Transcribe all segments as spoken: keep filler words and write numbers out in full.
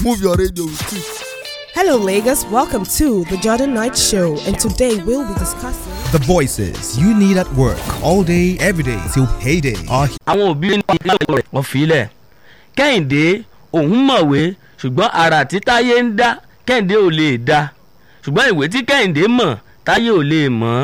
Move your radio with it. Hello, Lagos. Welcome to the Jordan Knight Show, and today we'll be discussing the voices you need at work all day, every day till payday. Are àwọn òbí ní ìlú rẹ̀ wọ́n fi lẹ̀. Kẹ́hìndé òun mọ̀wé ṣùgbọ́n àrà tí Táyé ń dá Kẹ́hìndé ò lè dá ṣùgbọ́n ìwé tí Kẹ́hìndé mọ̀ Táyé ò lè mọ̀.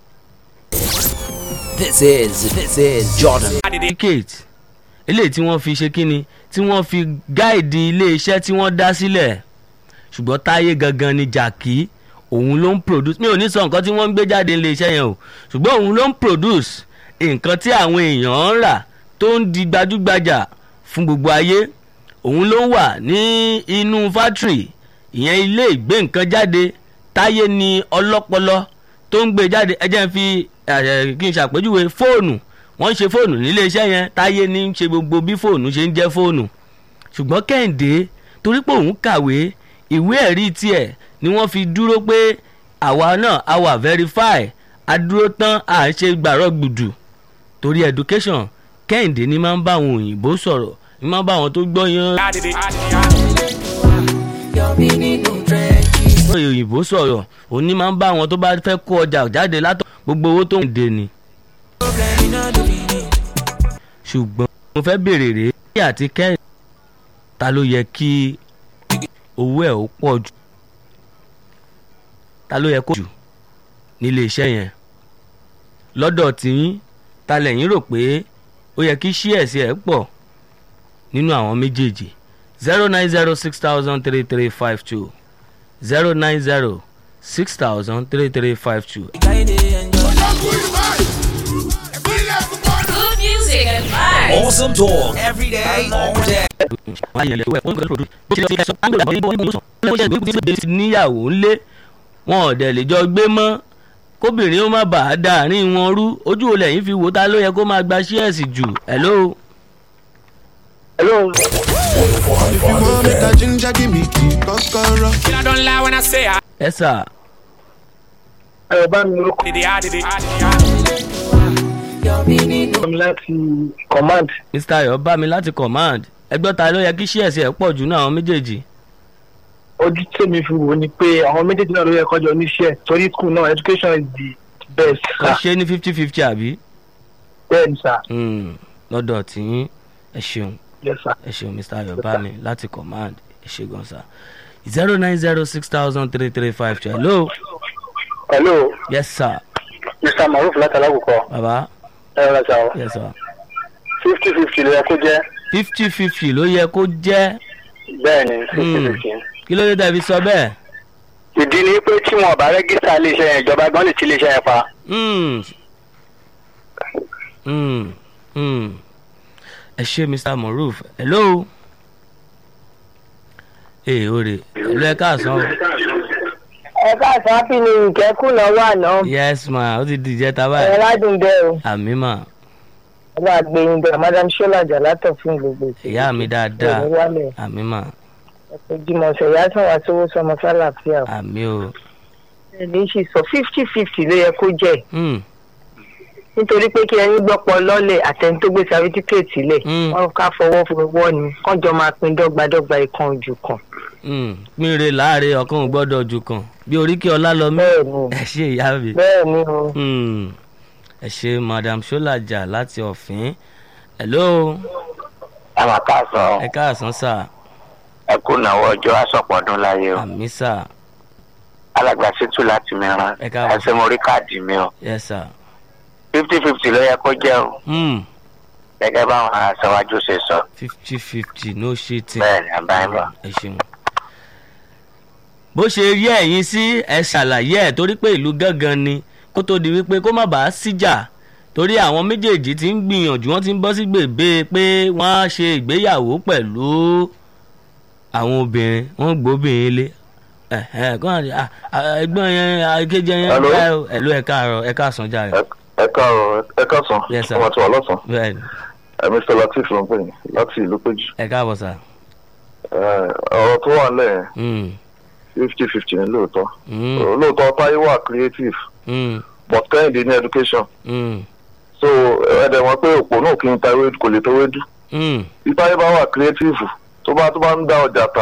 This is this is Jordan. Certificate eléyìí tí wọ́n fi ṣe kíni tí wọ́n fi gáìdì ilé iṣẹ́ tí wọ́n dá sílẹ̀ ṣùgbọ́n Táyé gangan ni jàkí òun ló ń produce mi ò ní sọ nǹkan tí wọ́n ń gbé jáde ilé iṣẹ́ yẹn o ṣùgbọ́n òun ló ń produce nǹkan tí àwọn èèyàn ń rà tó ń di gbajúgbajà fún gbogbo ayé òun ló wà ní inú factory ìyẹn ilé ìgbé nǹkan jáde Táyé ni ọlọ́pọlọ tó ń gbé jáde ẹ jẹ́ n fi kí n ṣàpèjúwe fóònù wọ́n ń ṣe fóònù nílé iṣẹ́ yẹn Táyé ní ń ṣe gbogbo bí fóònù ṣe ń jẹ́ fóònù ṣùgbọ́n Kẹ́hìndé torí pé òun kàwé ìwé ẹ̀rí tiẹ̀ ni wọ́n fi dúró pé àwa náà a wà verify a dúró tán à ń ṣe gbàrọ̀ gbùdù torí education Kẹ́hìndé ni máa ń bá àwọn òyìnbó sọ̀rọ̀ ni máa ń bá àwọn tó gbọ́ yan òyìnbó sọ̀rọ̀ òun ni máa ń bá àwọn tó bá fẹ́ kó ọjà jáde látọ̀ gbogbo owó tó ń dè ní. ṣùgbọ́n mo fẹ́ béèrè rèé kí àti Kẹ́hìndé ta ló yẹ kí owó ẹ̀ ó pọ̀ jù ta ló yẹ kó jù nílé iṣẹ́ yẹn lọ́dọ̀ tiyín ta lẹ̀yin rò pé ó yẹ kí ṣíẹ̀sì ẹ̀ pọ̀ nínú àwọn méjèèjì zero nine zero six thousand three three five two zero nine zero six thousand three three five two. Good music and vibes. Awesome talk every day, all day. níyàwó ńlé wọn ò dẹ̀ lè jọ gbé mọ́ kóbìnrin ó má bàa dàárín wọn rú ojú olè yìí fi wò ta ló yẹ kó máa gba ṣíẹ̀sì jù. hello. hello. If you want make a ginger, give me key, kokoro. I don't lie when I say I ẹ sà. ẹ bá mi lóko did it, I did it. mi láti command. mr Ayọ̀ bá mi láti command ẹgbẹ́ ta ló yẹ kí ṣíẹ̀sì ẹ̀ pọ̀ jù náà àwọn méjèèjì. ojú tèmi fi wò ni pé àwọn méjèèjì náà ló yẹ kọjọ oníṣẹ́ torí school náà education is the best. ẹ ṣe ní fifty fifty àbí. bẹ́ẹ̀ ni sà. lọ́dọ̀ tí ẹ ṣeun yes sir. ẹ ṣeun mr Ayọ̀ bá mi láti command ẹ ṣe gan sa zero nine zero six thousand three three five two. hello. hello. yes sir. mr Maruf láti alákòókò. baba. ẹ rẹ sà o. yes sir. fifty fifty ló yẹ kó jẹ́. fifty fifty ló yẹ kó jẹ́. bẹ́ẹ̀ ni fifty fifty. kí ló dé tàbí sọ bẹ́ẹ̀. ìdí ni pé tí wọn bá rẹ́gísítà iléeṣẹ́ yẹn ìjọba gan lè ti iléeṣẹ́ yẹn pa. Mm. Mm. Mm. ẹ ṣe mr Maruf. hello. ee ore hello ẹ káàsán. ẹ káàsán happy new week ẹ kú lọ́wọ́ àná. yes ma ó ti dìjẹ́ ta báyìí. ẹ ládùn bẹ́ẹ̀ o. àmì mà. ẹ bá gbé yín bẹ́ẹ̀ madam Ṣọ́lájà látọ̀ fún gbogbo ìṣẹ́. ìyá mi dáadáa àmì mà. ẹ kò jìmọ̀ ṣe ìyá sàn wá sówó sọmọ sálàáfíà. àmì o. ẹ lè ṣì sọ fifty fifty ló yẹ kó jẹ́. Mm. nítorí pé kí ẹni gbọ́pọ̀ lọ́lẹ̀ àtẹni tó gbé sáfítíkẹ́ẹ̀tì lẹ̀ wọ́n ká fọwọ́ fọwọ́ ni kánjọ máa pín dọ́gbadọ́gba ìkan ojú kan. pínre láàrin ọkàn ò gbọ́dọ̀ ojú kan bí oríkì ọlá lọ mí ẹ ṣe ìyá mi. bẹ́ẹ̀ ni o. ẹ ṣe madam Ṣọ́lájà láti ọ̀fìn. hello. ẹ máa káàsán. ẹ káàsán sà. ẹ kú náwó ọjọ́ àsọpọ̀dún láyé o. àmì sà. alàgbà ṣètò láti mìíràn ẹ káàbọ̀. ẹsẹ̀ mo rí káàdì mi o. yes sir. fifty fifty ló yẹ kó jẹ́ o. Mm. gẹ́gẹ́ báwọn aṣáájú ṣe sọ. fifty fifty no shitting. bẹ́ẹ̀ ni àbáyé bọ̀. ẹ ṣeun. bó ṣe rí ẹ̀yin sí ẹ ṣàlàyé ẹ̀ torí pé ìlú gángan ni kó tó di wípé kó má bàa síjà torí àwọn méjèèjì ti ń gbìyànjú wọ́n ti ń bọ́ sí gbèbè pé wọ́n á ṣe ìgbéyàwó pẹ̀lú àwọn obìnrin wọ́n gbóbìnrin lé ẹ̀gbọ́n yẹn akéjẹ yẹn ẹ̀lú ẹ̀ka àrọ̀ ẹ̀ka àsànjà rẹ̀. ẹ̀ka àrọ̀ ẹ̀ka sàn ọmọ tí wà lọ́sàn. bẹ́ẹ̀ni. mister Latif ló ń pè ní láti ìlú péjú. ẹ káàbọ̀ sà. ọ̀rọ̀ tó wà lẹ́yìn fifty fifty ní lóòótọ́ lóòótọ́ Táyé wà creative but Kẹ́hìndé ní education so ẹ̀ẹ́dẹ̀ wọn pé òpó náà kì í ta ewédú kò lè tó ewédú bí Táyé bá wà creative tó bá tó bá ń dá ọjà ta